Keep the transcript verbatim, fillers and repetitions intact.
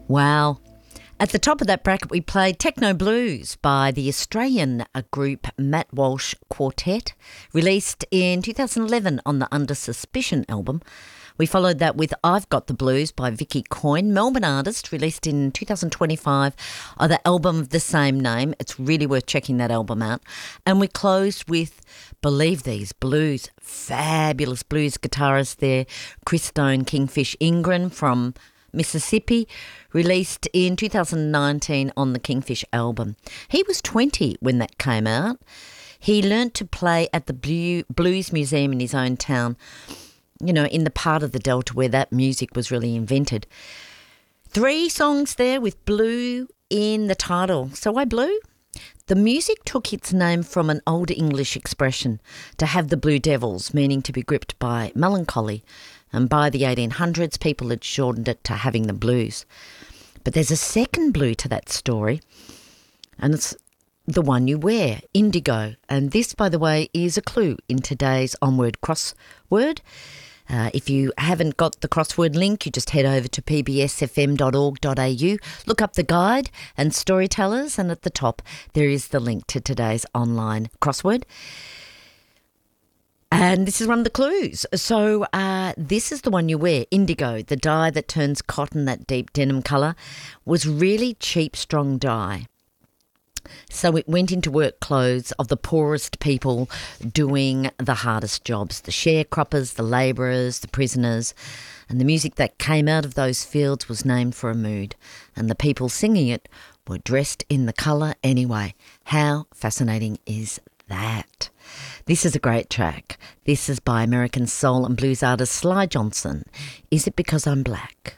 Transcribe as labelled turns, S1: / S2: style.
S1: Wow. At the top of that bracket, we played Techno Blues by the Australian uh, group Matt Walsh Quartet, released in two thousand eleven on the Under Suspicion album. We followed that with I've Got the Blues by Vicky Coyne, Melbourne artist, released in two thousand twenty-five on the album of the same name. It's really worth checking that album out. And we closed with Believe These Blues, fabulous blues guitarist there, Chris Stone Kingfish Ingram from Mississippi, released in two thousand nineteen on the Kingfish album. He was twenty when that came out. He learnt to play at the Blues Museum in his own town, you know, in the part of the Delta where that music was really invented. Three songs there with blue in the title. So why blue? The music took its name from an old English expression, to have the blue devils, meaning to be gripped by melancholy. And by the eighteen hundreds, people had shortened it to having the blues. But there's a second blue to that story, and it's the one you wear, indigo. And this, by the way, is a clue in today's Onward crossword. Uh, if you haven't got the crossword link, you just head over to p b s f m dot org dot a u, look up the guide and storytellers, and at the top there is the link to today's online crossword. And this is one of the clues. So uh, this is the one you wear, indigo, the dye that turns cotton, that deep denim colour, was really cheap, strong dye. So it went into work clothes of the poorest people doing the hardest jobs, the sharecroppers, the labourers, the prisoners. And the music that came out of those fields was named for a mood. And the people singing it were dressed in the colour anyway. How fascinating is that? This is a great track. This is by American soul and blues artist Sly Johnson. Is It Because I'm Black?